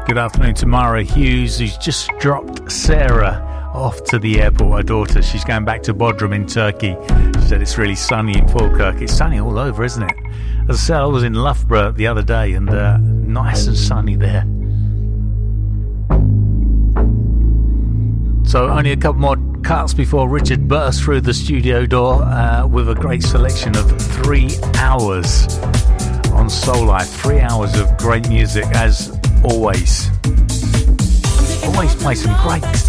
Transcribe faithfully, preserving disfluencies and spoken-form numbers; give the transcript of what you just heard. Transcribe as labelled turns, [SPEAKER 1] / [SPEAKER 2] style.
[SPEAKER 1] Good afternoon to Mara Hughes, who's just dropped Sarah off to the airport, her daughter. She's going back to Bodrum in Turkey. She said it's really sunny in Falkirk. It's sunny all over, isn't it? As I said, I was in Loughborough the other day, and uh, nice and sunny there. So only a couple more cuts before Richard bursts through the studio door uh, with a great selection of three hours on Soul Life. Three hours of great music, as always. Always play some great